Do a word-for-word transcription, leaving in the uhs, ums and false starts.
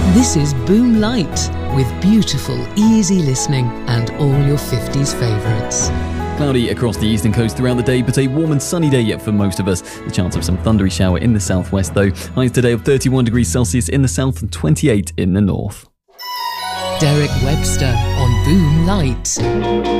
This is Boom Light, with beautiful, easy listening and all your fifties favourites. Cloudy across the eastern coast throughout the day, but a warm and sunny day yet for most of us. The chance of some thundery shower in the southwest though. Highs today of thirty-one degrees Celsius in the south and twenty-eight in the north. Derek Webster on Boom Light.